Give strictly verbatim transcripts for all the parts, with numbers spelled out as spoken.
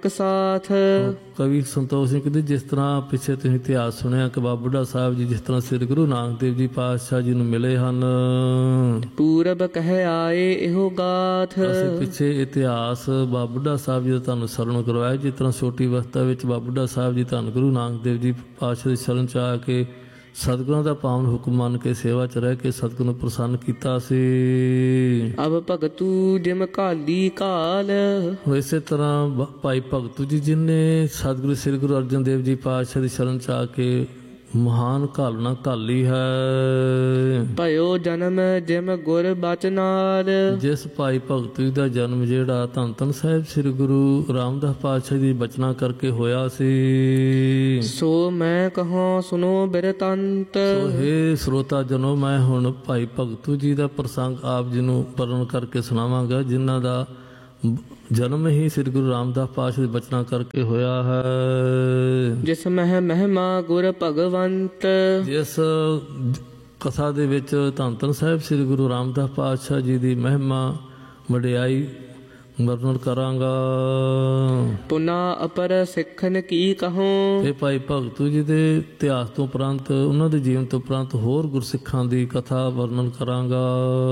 ਸਾਥ। ਕਵੀ ਸੰਤੋਖ ਸਿੰਘ ਕਹਿੰਦੇ ਜਿਸ ਤਰ੍ਹਾਂ ਪਿੱਛੇ ਤੁਸੀਂ ਇਤਿਹਾਸ ਸੁਣਿਆ ਕਿ ਬਾਬਾ ਬੁੱਢਾ ਸਾਹਿਬ ਜੀ ਜਿਸ ਤਰ੍ਹਾਂ ਸ੍ਰੀ ਗੁਰੂ ਨਾਨਕ ਦੇਵ ਜੀ ਪਾਤਸ਼ਾਹ ਜੀ ਨੂੰ ਮਿਲੇ ਹਨ, ਪੂਰਬ ਕਹਿ ਆਏ ਇਹੋ ਗਾਥ। ਅਸੀਂ ਪਿੱਛੇ ਇਤਿਹਾਸ ਬਾਬਾ ਬੁੱਢਾ ਸਾਹਿਬ ਜੀ ਦਾ ਤੁਹਾਨੂੰ ਸਰਵਣ ਕਰਵਾਇਆ। ਜਿਸ ਤਰ੍ਹਾਂ ਛੋਟੀ ਅਵਸਥਾ ਵਿੱਚ ਬਾਬਾ ਬੁੱਢਾ ਸਾਹਿਬ ਜੀ ਧੰਨ ਗੁਰੂ ਨਾਨਕ ਦੇਵ ਜੀ ਪਾਤਸ਼ਾਹ ਦੀ ਸ਼ਰਨ 'ਚ ਆ ਕੇ ਸਤਿਗੁਰਾਂ ਦਾ ਪਾਵਨ ਹੁਕਮ ਮੰਨ ਕੇ ਸੇਵਾ 'ਚ ਰਹਿ ਕੇ ਸਤਿਗੁਰ ਨੂੰ ਪ੍ਰਸੰਨ ਕੀਤਾ ਸੀ। ਅਬ ਭਗਤੂ ਜਿਮ ਕਾਲੀ ਕਾਲ। ਇਸੇ ਤਰ੍ਹਾਂ ਬ- ਭਾਈ ਭਗਤੂ ਜੀ ਜਿਹਨੇ ਸਤਿਗੁਰੂ ਸ੍ਰੀ ਗੁਰੂ ਅਰਜਨ ਦੇਵ ਜੀ ਪਾਤਸ਼ਾਹ ਦੀ ਸ਼ਰਨ 'ਚ ਆ ਕੇ ਮਹਾਨ ਘਾਲਣਾ ਘਾਲੀ ਹੈ। ਭਇਓ ਜਨਮ ਜਿਮ ਗੁਰ ਬਚਨਾਰ। ਜਿਸ ਭਾਈ ਭਗਤੂ ਜੀ ਦਾ ਜਨਮ ਜਿਹੜਾ ਧੰਨ ਧੰਨ ਸਾਹਿਬ ਸ੍ਰੀ ਗੁਰੂ ਰਾਮਦਾਸ ਪਾਤਸ਼ਾਹ ਦੀ ਬਚਨਾ ਕਰਕੇ ਹੋਇਆ ਸੀ। ਸੋ ਮੈਂ ਕਹਾਂ ਸੁਨੋ ਬਿਰਤੰਤ। ਸੋ ਹੇ ਸਰੋਤਾ ਜਨੋ, ਮੈਂ ਹੁਣ ਭਾਈ ਭਗਤੂ ਜੀ ਦਾ ਪ੍ਰਸੰਗ ਆਪ ਜੀ ਨੂੰ ਵਰਣਨ ਕਰਕੇ ਸੁਣਾਵਾਂਗਾ, ਜਿਨ੍ਹਾਂ ਦਾ ਜਨਮ ਹੀ ਸ੍ਰੀ ਗੁਰੂ ਰਾਮਦਾਸ ਪਾਤਸ਼ਾਹ ਦੀ ਬਚਨਾ ਕਰਕੇ ਹੋਇਆ ਹੈ। ਜਿਸ ਮਹਿ ਮਹਿਮਾ ਗੁਰ ਭਗਵੰਤ। ਜਿਸ ਕਥਾ ਦੇ ਵਿੱਚ ਧੰਨ ਧੰਨ ਸਾਹਿਬ ਸ੍ਰੀ ਗੁਰੂ ਰਾਮਦਾਸ ਪਾਤਸ਼ਾਹ ਜੀ ਦੀ ਮਹਿਮਾ ਵਡਿਆਈ ਵਰਣਨ ਕਰਾਂਗਾ। ਪੁਨਾ ਅਪਰ ਸਿੱਖਨ ਕੀ ਕਹੋ। ਇਹ ਭਾਈ ਭਗਤੂ ਜੀ ਦੇ ਇਤਿਹਾਸ ਤੋਂ ਉਪਰੰਤ ਉਹਨਾਂ ਦੇ ਜੀਵਨ ਤੋਂ ਉਪਰੰਤ ਹੋਰ ਗੁਰਸਿੱਖਾਂ ਦੀ ਕਥਾ ਵਰਣਨ ਕਰਾਂਗਾ।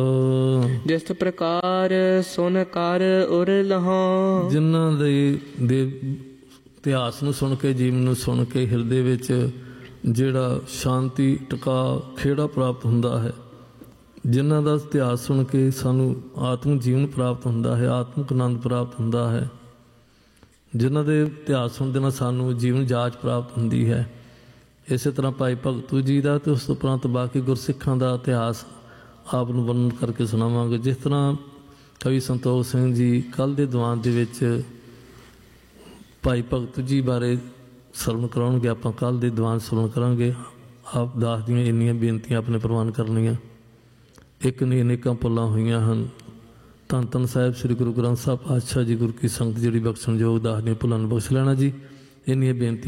ਜਿਸ ਪ੍ਰਕਾਰ ਸੁਨ ਕਰ ਉਰ ਲਹਾਂ। ਜਿਨ੍ਹਾਂ ਦੇ ਦੇ ਇਤਿਹਾਸ ਨੂੰ ਸੁਣ ਕੇ ਜੀਵਨ ਨੂੰ ਸੁਣ ਕੇ ਹਿਰਦੇ ਵਿੱਚ ਜਿਹੜਾ ਸ਼ਾਂਤੀ ਟਿਕਾ ਖੇੜਾ ਪ੍ਰਾਪਤ ਹੁੰਦਾ ਹੈ, ਜਿਨ੍ਹਾਂ ਦਾ ਇਤਿਹਾਸ ਸੁਣ ਕੇ ਸਾਨੂੰ ਆਤਮਿਕ ਜੀਵਨ ਪ੍ਰਾਪਤ ਹੁੰਦਾ ਹੈ, ਆਤਮਿਕ ਆਨੰਦ ਪ੍ਰਾਪਤ ਹੁੰਦਾ ਹੈ, ਜਿਨ੍ਹਾਂ ਦੇ ਇਤਿਹਾਸ ਸੁਣਨ ਦੇ ਨਾਲ ਸਾਨੂੰ ਜੀਵਨ ਜਾਚ ਪ੍ਰਾਪਤ ਹੁੰਦੀ ਹੈ। ਇਸੇ ਤਰ੍ਹਾਂ ਭਾਈ ਭਗਤੂ ਜੀ ਦਾ ਤੇ ਉਸ ਤੋਂ ਉਪਰੰਤ ਬਾਕੀ ਗੁਰਸਿੱਖਾਂ ਦਾ ਇਤਿਹਾਸ ਆਪ ਨੂੰ ਵਰਣਨ ਕਰਕੇ ਸੁਣਾਵਾਂਗੇ। ਜਿਸ ਤਰ੍ਹਾਂ ਕਵੀ ਸੰਤੋਖ ਸਿੰਘ ਜੀ ਕੱਲ੍ਹ ਦੇ ਦੀਵਾਨ ਦੇ ਵਿੱਚ ਭਾਈ ਭਗਤੂ ਜੀ ਬਾਰੇ ਸਰਵਣ ਕਰਾਉਣਗੇ, ਆਪਾਂ ਕੱਲ੍ਹ ਦੇ ਦੀਵਾਨ ਸਰਵਣ ਕਰਾਂਗੇ। ਆਪ ਦਾਸ ਦੀਆਂ ਇੰਨੀਆਂ ਬੇਨਤੀਆਂ ਆਪਣੇ ਪ੍ਰਵਾਨ ਕਰਨੀਆਂ। ਇੱਕ ਨਹੀਂ ਅਨੇਕਾਂ ਭੁੱਲਾਂ ਹੋਈਆਂ ਹਨ। ਧੰਨ ਧੰਨ ਸਾਹਿਬ ਸ੍ਰੀ ਗੁਰੂ ਗ੍ਰੰਥ ਸਾਹਿਬ ਪਾਤਸ਼ਾਹ ਜੀ ਗੁਰ ਕੀ ਸੰਗਤ ਜਿਹੜੀ ਬਖਸ਼ਣਯੋਗ ਦਾਸ ਦੀਆਂ ਭੁੱਲਾਂ ਨੂੰ ਬਖਸ਼ ਲੈਣਾ ਜੀ। ਇੰਨੀਆਂ ਬੇਨਤੀਆਂ